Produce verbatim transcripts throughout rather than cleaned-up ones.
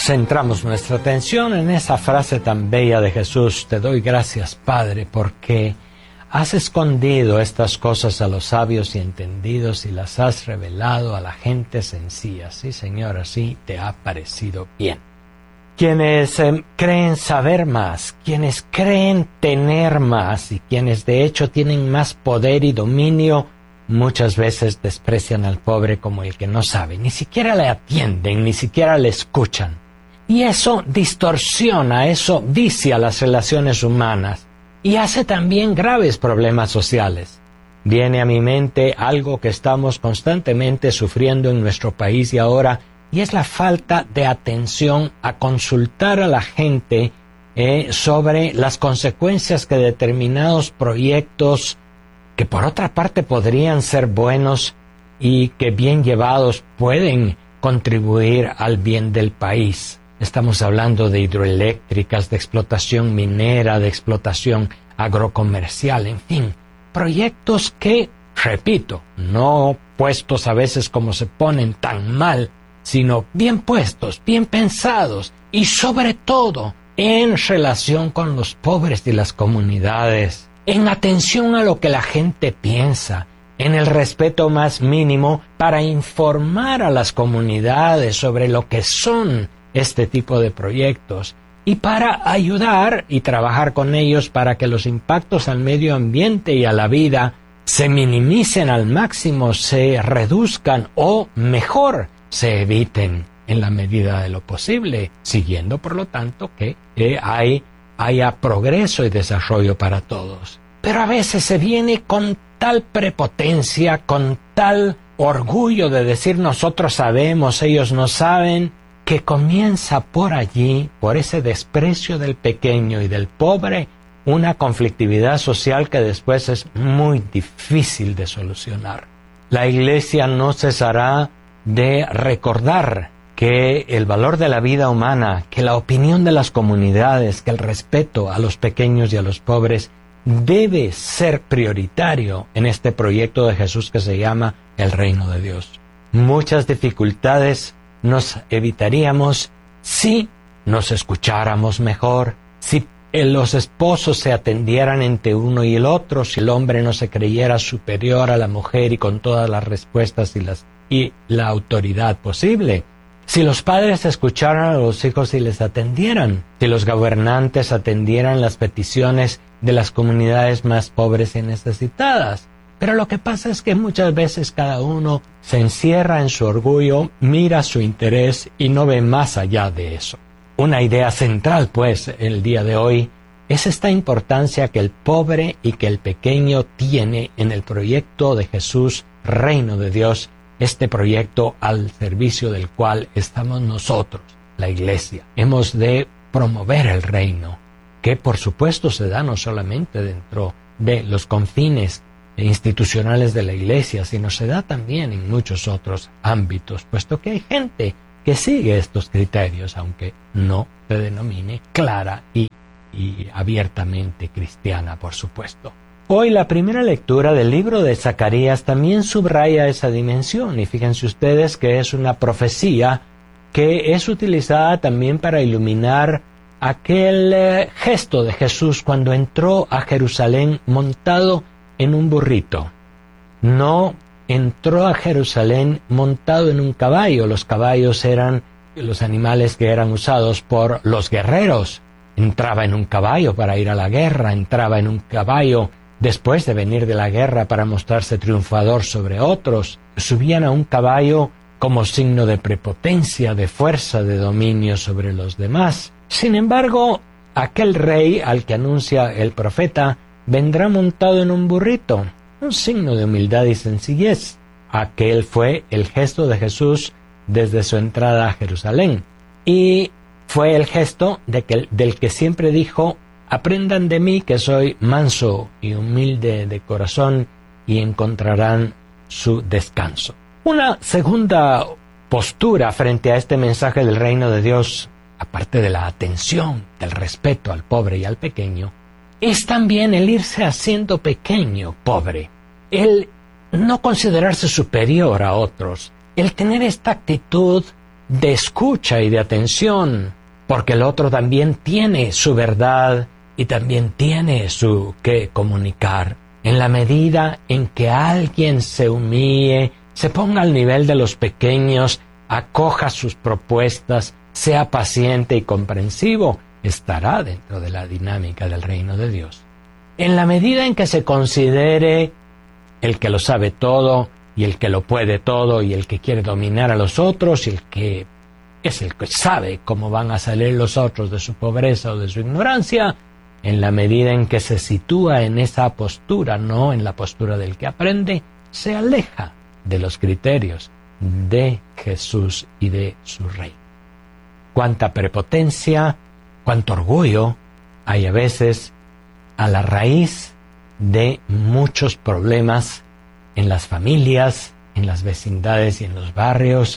centramos nuestra atención en esa frase tan bella de Jesús: te doy gracias, Padre, porque has escondido estas cosas a los sabios y entendidos y las has revelado a la gente sencilla. Sí, Señor, así te ha parecido bien. Quienes eh, creen saber más, quienes creen tener más y quienes de hecho tienen más poder y dominio, muchas veces desprecian al pobre como el que no sabe, ni siquiera le atienden, ni siquiera le escuchan. Y eso distorsiona, eso vicia las relaciones humanas y hace también graves problemas sociales. Viene a mi mente algo que estamos constantemente sufriendo en nuestro país y ahora, y es la falta de atención a consultar a la gente eh, sobre las consecuencias que determinados proyectos, que por otra parte podrían ser buenos y que bien llevados pueden contribuir al bien del país. Estamos hablando de hidroeléctricas, de explotación minera, de explotación agrocomercial, en fin, proyectos que, repito, no puestos a veces como se ponen tan mal, sino bien puestos, bien pensados y sobre todo en relación con los pobres y las comunidades, en atención a lo que la gente piensa, en el respeto más mínimo para informar a las comunidades sobre lo que son este tipo de proyectos y para ayudar y trabajar con ellos para que los impactos al medio ambiente y a la vida se minimicen al máximo, se reduzcan o, mejor, se eviten en la medida de lo posible, siguiendo por lo tanto que eh, hay, haya progreso y desarrollo para todos. Pero a veces se viene con tal prepotencia, con tal orgullo de decir nosotros sabemos, ellos no saben, que comienza por allí, por ese desprecio del pequeño y del pobre, una conflictividad social que después es muy difícil de solucionar. La Iglesia no cesará de recordar que el valor de la vida humana, que la opinión de las comunidades, que el respeto a los pequeños y a los pobres debe ser prioritario en este proyecto de Jesús que se llama el Reino de Dios. Muchas dificultades nos evitaríamos si nos escucháramos mejor, si los esposos se atendieran entre uno y el otro, si el hombre no se creyera superior a la mujer y con todas las respuestas y las y la autoridad posible. Si los padres escucharan a los hijos y les atendieran, si los gobernantes atendieran las peticiones de las comunidades más pobres y necesitadas. Pero lo que pasa es que muchas veces cada uno se encierra en su orgullo, mira su interés y no ve más allá de eso. Una idea central, pues, el día de hoy, es esta importancia que el pobre y que el pequeño tiene en el proyecto de Jesús, Reino de Dios, este proyecto al servicio del cual estamos nosotros, la Iglesia. Hemos de promover el reino, que por supuesto se da no solamente dentro de los confines institucionales de la Iglesia, sino se da también en muchos otros ámbitos, puesto que hay gente que sigue estos criterios, aunque no se denomine clara y, y abiertamente cristiana, por supuesto. Hoy la primera lectura del libro de Zacarías también subraya esa dimensión, y fíjense ustedes que es una profecía que es utilizada también para iluminar aquel eh, gesto de Jesús cuando entró a Jerusalén montado en un burrito. No entró a Jerusalén montado en un caballo. Los caballos eran los animales que eran usados por los guerreros. Entraba en un caballo para ir a la guerra, entraba en un caballo después de venir de la guerra para mostrarse triunfador sobre otros. Subían a un caballo como signo de prepotencia, de fuerza, de dominio sobre los demás. Sin embargo, aquel rey al que anuncia el profeta vendrá montado en un burrito, un signo de humildad y sencillez. Aquel fue el gesto de Jesús desde su entrada a Jerusalén. Y fue el gesto de que, del que siempre dijo: aprendan de mí que soy manso y humilde de corazón y encontrarán su descanso. Una segunda postura frente a este mensaje del reino de Dios, aparte de la atención, del respeto al pobre y al pequeño, es también el irse haciendo pequeño, pobre, el no considerarse superior a otros, el tener esta actitud de escucha y de atención, porque el otro también tiene su verdad y también tiene su que comunicar. En la medida en que alguien se humille, se ponga al nivel de los pequeños, acoja sus propuestas, sea paciente y comprensivo, estará dentro de la dinámica del reino de Dios. En la medida en que se considere el que lo sabe todo y el que lo puede todo y el que quiere dominar a los otros y el que es el que sabe cómo van a salir los otros de su pobreza o de su ignorancia, en la medida en que se sitúa en esa postura, no en la postura del que aprende, se aleja de los criterios de Jesús y de su Rey. Cuánta prepotencia, cuánto orgullo hay a veces a la raíz de muchos problemas en las familias, en las vecindades y en los barrios,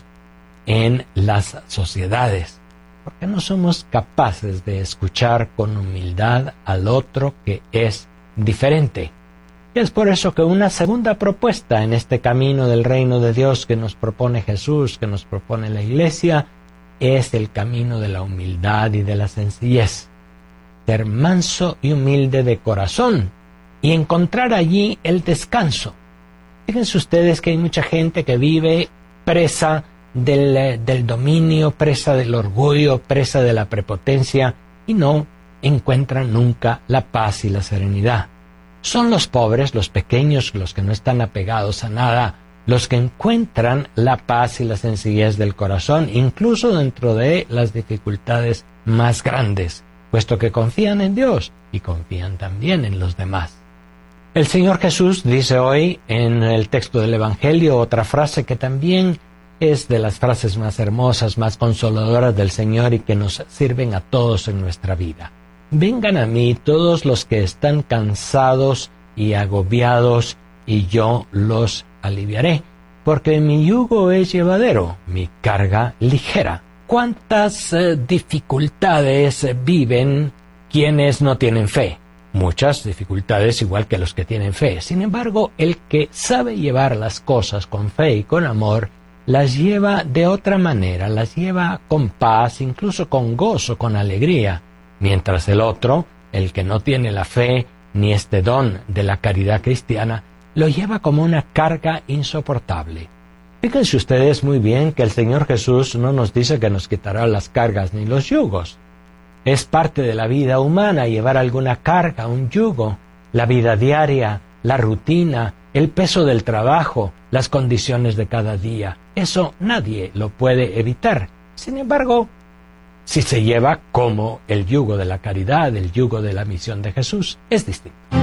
en las sociedades, porque no somos capaces de escuchar con humildad al otro que es diferente. Y es por eso que una segunda propuesta en este camino del reino de Dios que nos propone Jesús, que nos propone la Iglesia, es el camino de la humildad y de la sencillez. Ser manso y humilde de corazón y encontrar allí el descanso. Fíjense ustedes que hay mucha gente que vive presa del, del dominio, presa del orgullo, presa de la prepotencia y no encuentran nunca la paz y la serenidad. Son los pobres, los pequeños, los que no están apegados a nada, los que encuentran la paz y la sencillez del corazón, incluso dentro de las dificultades más grandes, puesto que confían en Dios y confían también en los demás. El Señor Jesús dice hoy en el texto del Evangelio otra frase que también es de las frases más hermosas, más consoladoras del Señor y que nos sirven a todos en nuestra vida. Vengan a mí todos los que están cansados y agobiados, y yo los aliviaré, porque mi yugo es llevadero, mi carga ligera. ¿Cuántas eh, dificultades viven quienes no tienen fe? Muchas dificultades igual que los que tienen fe. Sin embargo, el que sabe llevar las cosas con fe y con amor, las lleva de otra manera, las lleva con paz, incluso con gozo, con alegría. Mientras el otro, el que no tiene la fe ni este don de la caridad cristiana, lo lleva como una carga insoportable. Fíjense ustedes muy bien que el Señor Jesús no nos dice que nos quitará las cargas ni los yugos. Es parte de la vida humana llevar alguna carga, un yugo, la vida diaria, la rutina, el peso del trabajo, las condiciones de cada día. Eso nadie lo puede evitar. Sin embargo, si se lleva como el yugo de la caridad, el yugo de la misión de Jesús, es distinto.